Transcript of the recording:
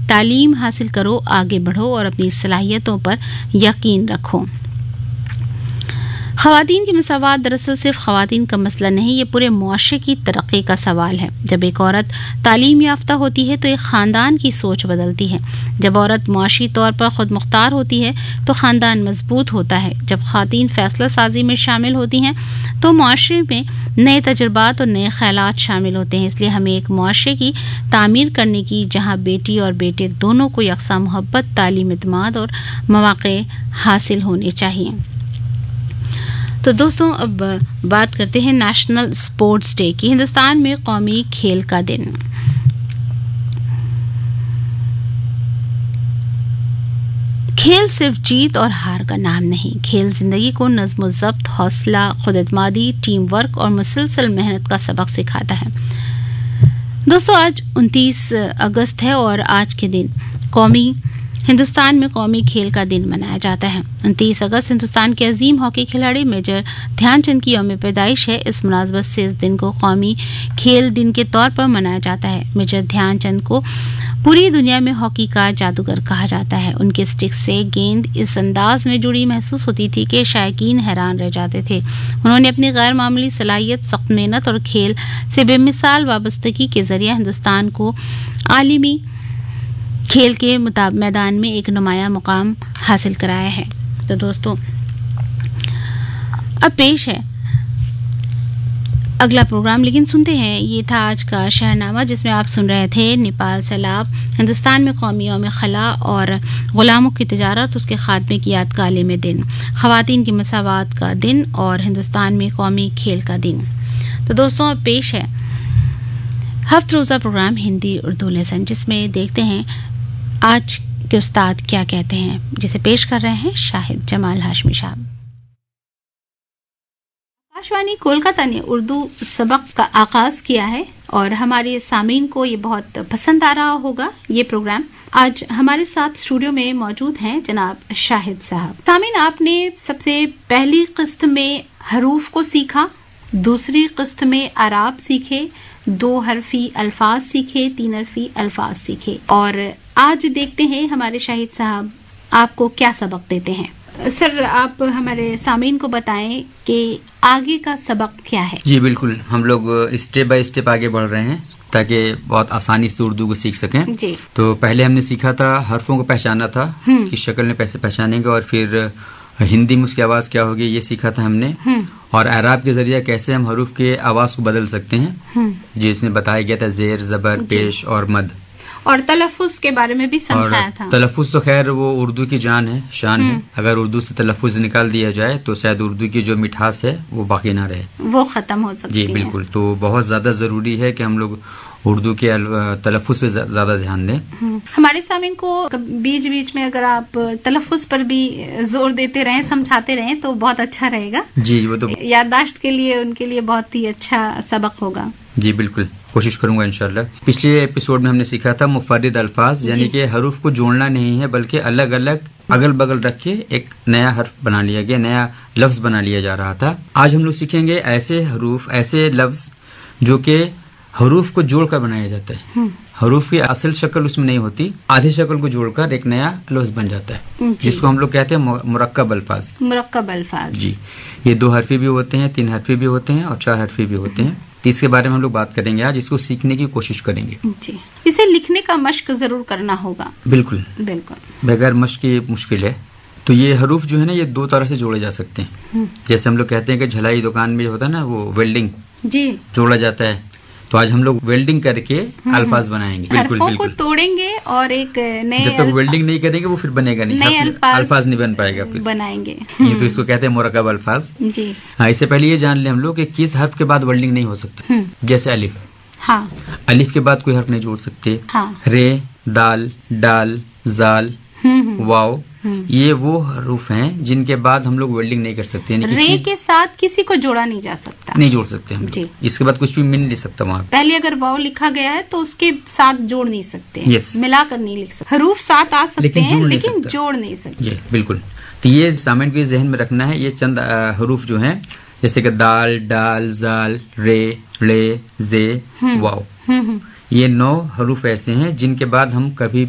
تعلیم حاصل کرو، آگے بڑھو اور اپنی صلاحیتوں پر یقین رکھو۔ خواتین کی مساوات دراصل صرف خواتین کا مسئلہ نہیں، یہ پورے معاشرے کی ترقی کا سوال ہے۔ جب ایک عورت تعلیم یافتہ ہوتی ہے تو ایک خاندان کی سوچ بدلتی ہے۔ جب عورت معاشی طور پر خود مختار ہوتی ہے تو خاندان مضبوط ہوتا ہے۔ جب خواتین فیصلہ سازی میں شامل ہوتی ہیں تو معاشرے میں نئے تجربات اور نئے خیالات شامل ہوتے ہیں۔ اس لیے ہمیں ایک معاشرے کی تعمیر کرنے کی جہاں بیٹی اور بیٹے دونوں کو یکساں محبت، تعلیم، اعتماد اور مواقع حاصل ہونے چاہیے۔ تو دوستوں اب بات کرتے ہیں نیشنل اسپورٹس ڈے کی۔ ہندوستان میں قومی کھیل کا دن۔ کھیل صرف جیت اور ہار کا نام نہیں، کھیل زندگی کو نظم و ضبط، حوصلہ، خود اعتمادی، ٹیم ورک اور مسلسل محنت کا سبق سکھاتا ہے۔ دوستوں آج 29 اگست ہے اور آج کے دن ہندوستان میں قومی کھیل کا دن منایا جاتا ہے۔ 29 اگست ہندوستان کے عظیم ہاکی کھلاڑی میجر دھیان چند کی یوم پیدائش ہے۔ اس مناسبت سے اس دن کو قومی کھیل دن کے طور پر منایا جاتا ہے۔ میجر دھیان چند کو پوری دنیا میں ہاکی کا جادوگر کہا جاتا ہے۔ ان کے اسٹک سے گیند اس انداز میں جڑی محسوس ہوتی تھی کہ شائقین حیران رہ جاتے تھے۔ انہوں نے اپنی غیر معمولی صلاحیت، سخت محنت اور کھیل سے بے مثال وابستگی کے ذریعے ہندوستان کو عالمی کھیل کے میدان میں ایک نمایاں مقام حاصل کرایا ہے۔ تو دوستوں اب پیش ہے اگلا پروگرام، لیکن سنتے ہیں یہ تھا آج کا شہرنامہ جس میں آپ سن رہے تھے نیپال سیلاب، ہندوستان میں قومی یوم خلا اور غلاموں کی تجارت اس کے خاتمے کی یاد کا عالمی دن، خواتین کی مساوات کا دن اور ہندوستان میں قومی کھیل کا دن۔ تو دوستوں اب پیش ہے ہفت روزہ پروگرام ہندی اردو لیسن، جس میں دیکھتے ہیں آج کے استاد کیا کہتے ہیں، جسے پیش کر رہے ہیں شاہد جمال ہاشمی صاحب۔ آکاشوانی کولکاتہ نے اردو سبق کا آغاز کیا ہے اور ہمارے سامعین کو یہ بہت پسند آ رہا ہوگا یہ پروگرام۔ آج ہمارے ساتھ اسٹوڈیو میں موجود ہیں جناب شاہد صاحب۔ سامعین، آپ نے سب سے پہلی قسط میں حروف کو سیکھا، دوسری قسط میں اعراب سیکھے، 2 حرفی الفاظ سیکھے، 3 حرفی الفاظ سیکھے، اور آج دیکھتے ہیں ہمارے شاہد صاحب آپ کو کیا سبق دیتے ہیں۔ سر آپ ہمارے سامعین کو بتائیں کہ آگے کا سبق کیا ہے۔ جی بالکل، ہم لوگ اسٹیپ بائی اسٹیپ آگے بڑھ رہے ہیں تاکہ بہت آسانی سے اردو کو سیکھ سکیں۔ جی، تو پہلے ہم نے سیکھا تھا حرفوں کو پہچانا تھا، کس شکل میں پیسے پہچانیں گے، اور پھر ہندی میں اس کی آواز کیا ہوگی یہ سیکھا تھا ہم نے، اور اعراب کے ذریعے کیسے ہم حروف کے آواز کو بدل سکتے ہیں، جس میں بتایا گیا تھا زیر، زبر، پیش اور مد، اور تلفظ کے بارے میں بھی سمجھایا تھا۔ تلفظ تو خیر وہ اردو کی جان ہے، شان ہے، اگر اردو سے تلفظ نکال دیا جائے تو شاید اردو کی جو مٹھاس ہے وہ باقی نہ رہے، وہ ختم ہو سکتی ہے۔ جی بالکل، تو بہت زیادہ ضروری ہے کہ ہم لوگ اردو کے تلفظ پہ زیادہ دھیان دیں۔ ہمارے سامعین کو بیچ بیچ میں اگر آپ تلفظ پر بھی زور دیتے رہیں، سمجھاتے رہیں تو بہت اچھا رہے گا۔ جی وہ تو یادداشت کے لیے ان کے لیے بہت ہی اچھا سبق ہوگا۔ جی بالکل، کوشش کروں گا انشاءاللہ۔ پچھلے ایپیسوڈ میں ہم نے سیکھا تھا مفرد الفاظ، یعنی کہ حروف کو جوڑنا نہیں ہے بلکہ الگ الگ اگل بگل رکھ کے ایک نیا حرف بنا لیا گیا، نیا لفظ بنا لیا جا رہا تھا۔ آج ہم لوگ سیکھیں گے ایسے حروف، ایسے لفظ جو کہ حروف کو جوڑ کر بنایا جاتا ہے، حروف کی اصل شکل اس میں نہیں ہوتی، آدھی شکل کو جوڑ کر ایک نیا لفظ بن جاتا ہے، جس کو ہم لوگ کہتے ہیں مرکب الفاظ۔ مرکب الفاظ، جی، یہ 2 حرفی بھی ہوتے ہیں، 3 حرفی بھی ہوتے ہیں اور 4 حرفی بھی ہوتے ہیں۔ اس کے بارے میں ہم لوگ بات کریں گے آج، اس کو سیکھنے کی کوشش کریں گے۔ جی، اسے لکھنے کا مشق ضرور کرنا ہوگا۔ بالکل بالکل، بغیر مشق کی مشکل ہے۔ تو یہ حروف جو ہے نا، یہ 2 طرح سے جوڑے جا سکتے ہیں۔ جیسے ہم لوگ کہتے ہیں کہ جھلائی دکان میں جو ہوتا ہے نا، وہ ویلڈنگ جی جوڑا جاتا ہے، تو آج ہم لوگ ویلڈنگ کر کے الفاظ بنائیں گے۔ بالکل حرفوں کو توڑیں گے اور ایک نئے، جب تک ویلڈنگ نہیں کریں گے وہ پھر بنے گا نہیں، الفاظ نہیں بن پائے گا، پھر بنائیں گے۔ یہ تو اس کو کہتے ہیں مرکب الفاظ۔ جی ہاں، اس سے پہلے یہ جان لیں ہم لوگ کہ کس حرف کے بعد ویلڈنگ نہیں ہو سکتا۔ جیسے الف، ہاں، الف کے بعد کوئی حرف نہیں جوڑ سکتے۔ ہاں، رے، دال، ڈال، زال، واو، یہ وہ حروف ہیں جن کے بعد ہم لوگ ویلڈنگ نہیں کر سکتے، یعنی رے کے ساتھ کسی کو جوڑا نہیں جا سکتا، نہیں جوڑ سکتے ہم جی۔ اس کے بعد کچھ بھی مل نہیں سکتا وہاں۔ پہلے اگر واو لکھا گیا ہے تو اس کے ساتھ جوڑ نہیں سکتے، Yes۔ ملا کر نہیں لکھ سکتے، حروف ساتھ آ سکتے ہیں لیکن سکتا، جوڑ نہیں سکتے۔ جی بالکل، تو یہ سامعین کو ذہن میں رکھنا ہے۔ یہ چند حروف جو ہیں جیسے کہ دال، ڈال، زال، رے، لے، زے، واو، یہ 9 حروف ایسے ہیں جن کے بعد ہم کبھی